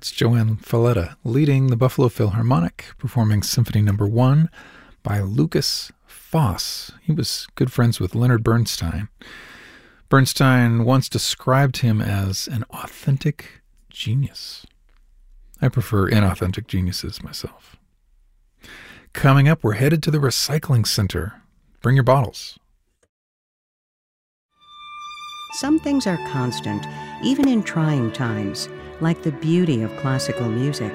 That's Joanne Falletta leading the Buffalo Philharmonic, performing Symphony No. 1 by Lukas Foss. He was good friends with Leonard Bernstein. Bernstein once described him as an authentic genius. I prefer inauthentic geniuses myself. Coming up, we're headed to the recycling center. Bring your bottles. Some things are constant, even in trying times, like the beauty of classical music.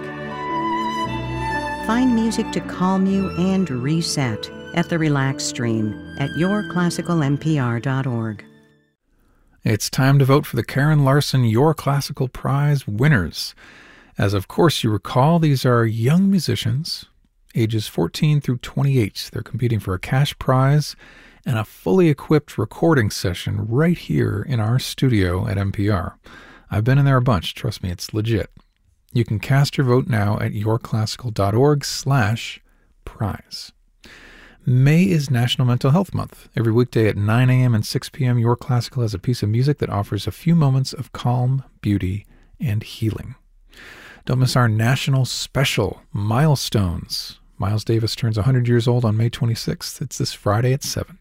Find music to calm you and reset at the Relax Stream at yourclassicalmpr.org. It's time to vote for the Karen Larson Your Classical Prize winners. As of course you recall, these are young musicians, ages 14 through 28. They're competing for a cash prize and a fully equipped recording session right here in our studio at NPR. I've been in there a bunch. Trust me, it's legit. You can cast your vote now at yourclassical.org/prize. May is National Mental Health Month. Every weekday at 9 a.m. and 6 p.m., Your Classical has a piece of music that offers a few moments of calm, beauty, and healing. Don't miss our national special, Milestones. Miles Davis turns 100 years old on May 26th. It's this Friday at 7.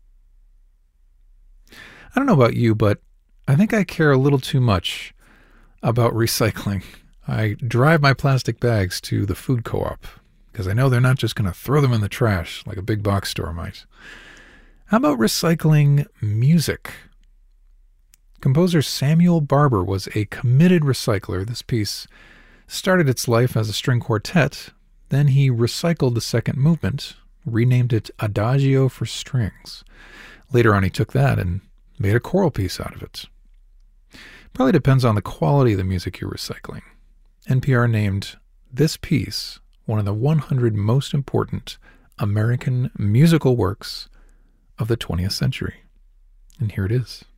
I don't know about you, but I think I care a little too much about recycling. I drive my plastic bags to the food co-op because I know they're not just going to throw them in the trash like a big box store might. How about recycling music? Composer Samuel Barber was a committed recycler. This piece started its life as a string quartet. Then he recycled the second movement, renamed it Adagio for Strings. Later on, he took that and made a choral piece out of it. Probably depends on the quality of the music you're recycling. NPR named this piece one of the 100 most important American musical works of the 20th century. And here it is.